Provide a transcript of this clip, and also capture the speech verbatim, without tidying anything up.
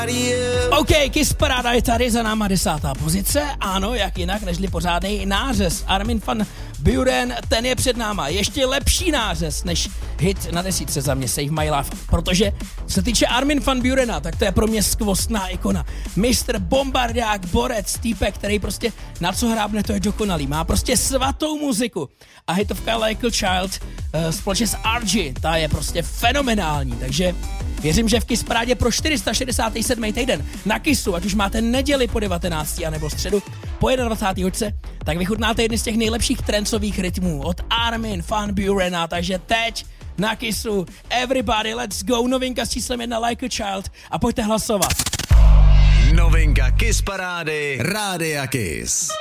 OK, Kiss Paráda je tady, za náma desátá pozice. Ano, jak jinak, nežli pořádnej nářez. Armin van Buuren, ten je před náma. Ještě lepší nářez než hit na desítce za mě, Save My Life. Protože se týče Armin van Buurena, tak to je pro mě skvostná ikona. mistr Bombardák, borec, týpek, který prostě na co hrábne, to je dokonalý. Má prostě svatou muziku. A hitovka Like a Child uh, společně s R G, ta je prostě fenomenální. Takže věřím, že v Kiss Parádě pro čtyři sta šedesátý sedmý týden na Kissu, ať už máte neděli po devatenácté anebo středu po jednadvacáté hoďce, tak vychutnáte jedny z těch nejlepších trencových rytmů od Armin van Buurena. Takže teď na Kissu Everybody Let's Go, novinka s číslem jedna Like a Child a pojďte hlasovat. Novinka Kiss Parády Rádia Kiss.